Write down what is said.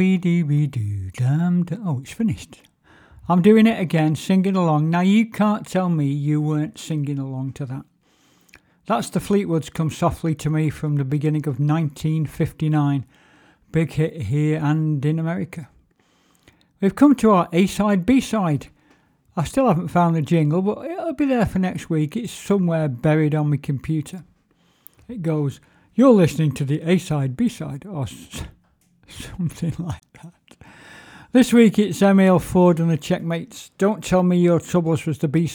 Oh, it's finished. I'm doing it again, singing along. Now, you can't tell me you weren't singing along to that. That's the Fleetwoods Come Softly to Me from the beginning of 1959. Big hit here and in America. We've come to our A-side, B-side. I still haven't found the jingle, but it'll be there for next week. It's somewhere buried on my computer. It goes, you're listening to the A-side, B-side, or something like that. This week it's Emil Ford and the Checkmates. Don't Tell Me Your Troubles was the B-side.